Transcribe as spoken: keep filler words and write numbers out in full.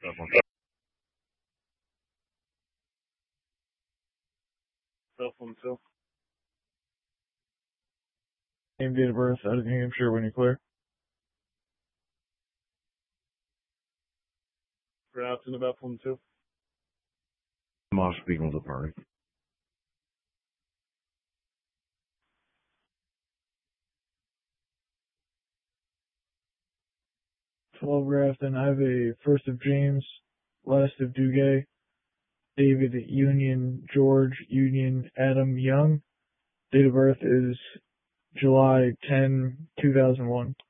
Cell phone two. Name, date of birth, out of New Hampshire when you're clear. Pronouncing about phone two. I'm off speaking with the party. twelve Grafton. I have a first of James, last of Duguay, David Union, George Union, Adam Young. Date of birth is July tenth, two thousand one.